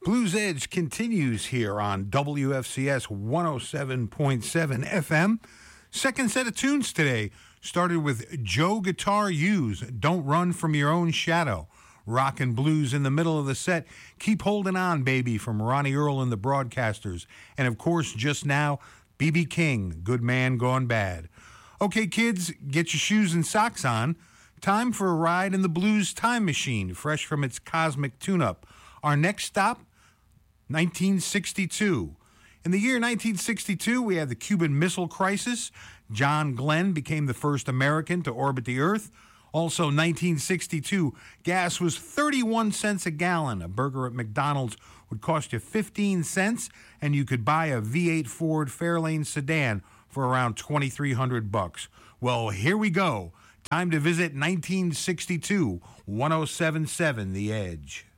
Blues Edge continues here on WFCS 107.7 FM. Second set of tunes today started with Joe Guitar Hughes, Don't Run From Your Own Shadow. Rock and blues in the middle of the set, Keep Holding On Baby from Ronnie Earl and the Broadcasters. And of course, just now, B.B. King, Good Man Gone Bad. Okay, kids, get your shoes and socks on. Time for a ride in the blues time machine, fresh from its cosmic tune-up. Our next stop, 1962. In the year 1962, we had the Cuban Missile Crisis. John Glenn became the first American to orbit the Earth. Also, 1962, gas was 31 cents a gallon. A burger at McDonald's would cost you 15 cents, and you could buy a V8 Ford Fairlane sedan for around $2,300. Well, here we go. Time to visit 1962, 107.7 The Edge.